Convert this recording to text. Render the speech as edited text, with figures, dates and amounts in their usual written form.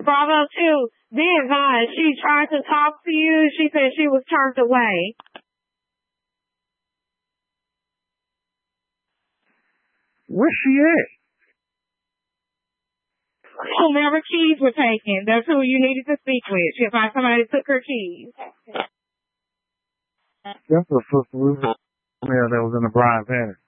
Bravo 2, be advised, she tried to talk to you. She said she was turned away. Where's she at? Whomever keys were taken, that's who you needed to speak with. She found somebody that took her keys. That's a sister. Yeah, that was in the Brian Panic.